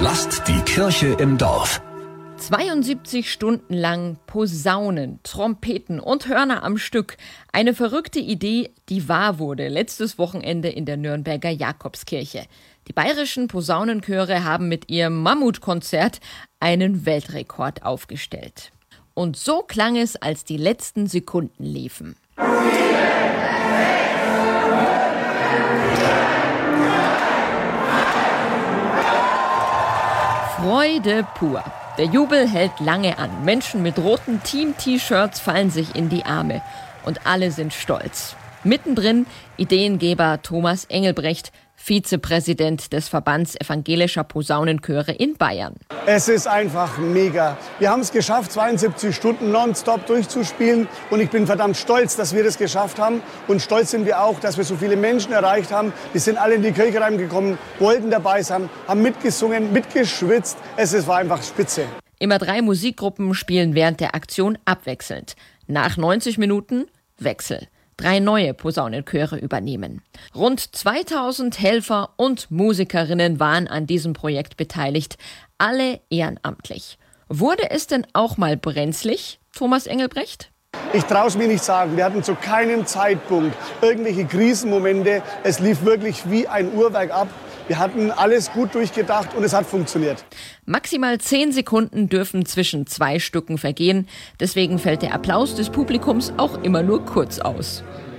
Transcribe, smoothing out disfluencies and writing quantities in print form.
Lasst die Kirche im Dorf. 72 Stunden lang Posaunen, Trompeten und Hörner am Stück. Eine verrückte Idee, die wahr wurde letztes Wochenende in der Nürnberger Jakobskirche. Die bayerischen Posaunenchöre haben mit ihrem Mammutkonzert einen Weltrekord aufgestellt. Und so klang es, als die letzten Sekunden liefen. Freude pur. Der Jubel hält lange an. Menschen mit roten Team-T-Shirts fallen sich in die Arme. Und alle sind stolz. Mittendrin Ideengeber Thomas Engelbrecht, Vizepräsident des Verbands evangelischer Posaunenchöre in Bayern. Es ist einfach mega. Wir haben es geschafft, 72 Stunden nonstop durchzuspielen. Und ich bin verdammt stolz, dass wir das geschafft haben. Und stolz sind wir auch, dass wir so viele Menschen erreicht haben. Wir sind alle in die Kirche reingekommen, wollten dabei sein, haben mitgesungen, mitgeschwitzt. Es war einfach spitze. Immer 3 Musikgruppen spielen während der Aktion abwechselnd. Nach 90 Minuten Wechsel. 3 neue Posaunenchöre übernehmen. Rund 2000 Helfer und Musikerinnen waren an diesem Projekt beteiligt, alle ehrenamtlich. Wurde es denn auch mal brenzlig, Thomas Engelbrecht? Ich traue es mir nicht sagen. Wir hatten zu keinem Zeitpunkt irgendwelche Krisenmomente. Es lief wirklich wie ein Uhrwerk ab. Wir hatten alles gut durchgedacht und es hat funktioniert. Maximal 10 Sekunden dürfen zwischen 2 Stücken vergehen. Deswegen fällt der Applaus des Publikums auch immer nur kurz aus.